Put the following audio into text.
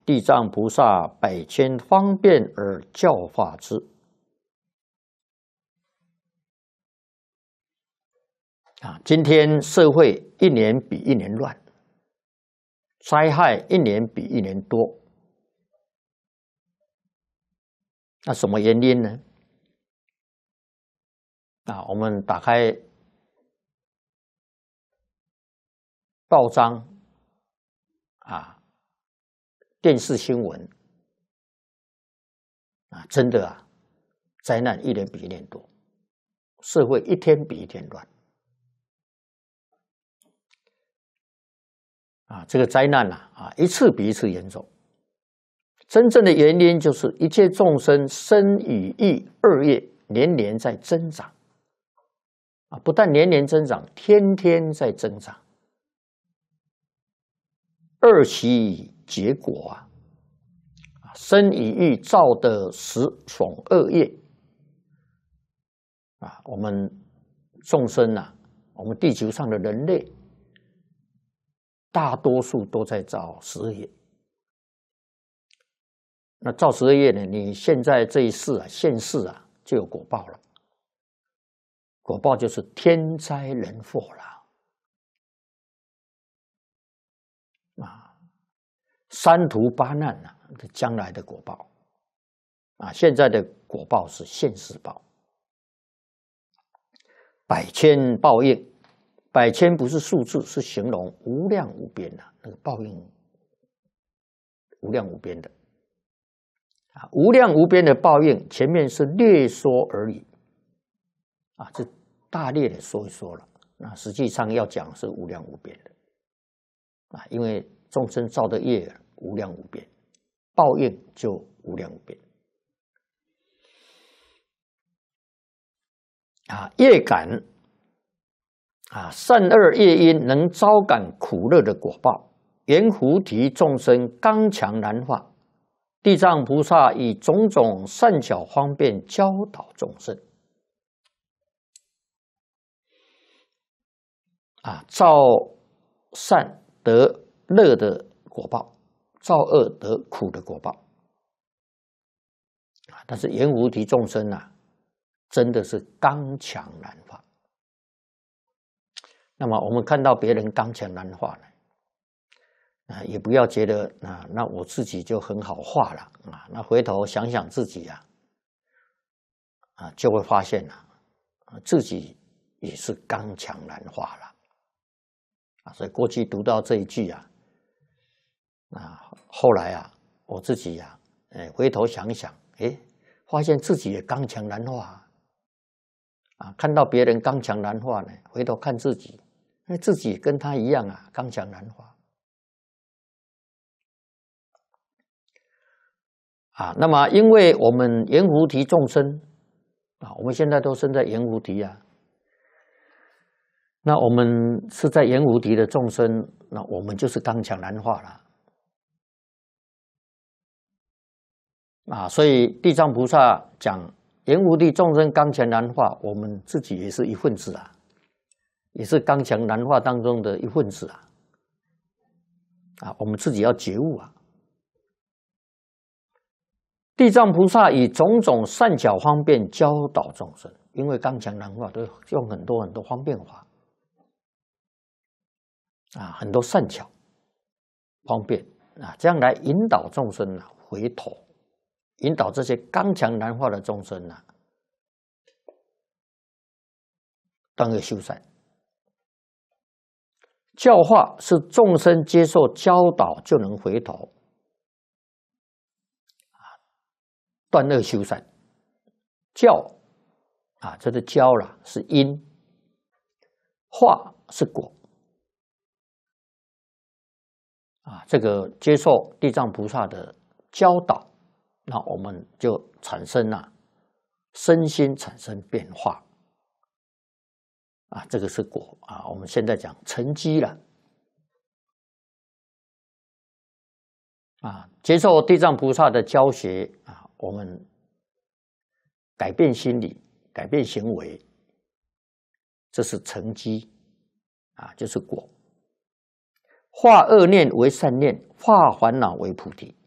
地藏菩萨百千方便而教化之。今天社会一年比一年乱，灾害一年比一年多。那什么原因呢？我们打开报章电视新闻真的灾难一年比一年多，社会一天比一天乱这个灾难一次比一次严重。真正的原因就是一切众生身语意二业年年在增长不但年年增长，天天在增长。二其结果身语意造的十种恶业我们众生我们地球上的人类大多数都在造十恶业。那造十恶业呢，你现在这一世现世就有果报了。果报就是天灾人祸了三途八难将来的果报现在的果报是现世报。百千报应，百千不是数字，是形容无量无边那个报应无量无边的无量无边的报应，前面是略说而已这大略的说一说了。那实际上要讲是无量无边的因为众生造的业无量无边，报应就无量无边业感善恶业因能招感苦乐的果报，圆菩提众生刚强难化。地藏菩萨以种种善巧方便教导众生造善得乐的果报，造恶得苦的果报但是圆菩提众生真的是刚强难化。那么我们看到别人刚强难化也不要觉得那我自己就很好化了那回头想想自己就会发现自己也是刚强难化了所以过去读到这一句后来我自己回头想想发现自己也刚强难化看到别人刚强难化呢，回头看自己自己跟他一样刚强难化那么因为我们圆菩提众生我们现在都生在圆菩提那我们是在圆菩提的众生，那我们就是刚强难化了所以地藏菩萨讲圆菩提众生刚强难化，我们自己也是一份子也是刚强难化当中的一份子我们自己要觉悟地藏菩萨以种种善巧方便教导众生，因为刚强难化都用很多很多方便法很多善巧方便这样来引导众生回头，引导这些刚强难化的众生断恶修善。教化是众生接受教导就能回头断恶修善。教这个教是因，化是果这个接受地藏菩萨的教导，那我们就产生身心产生变化这个是果我们现在讲成机了接受地藏菩萨的教学我们改变心理，改变行为，这是成机就是果。化恶念为善念，化烦恼为菩提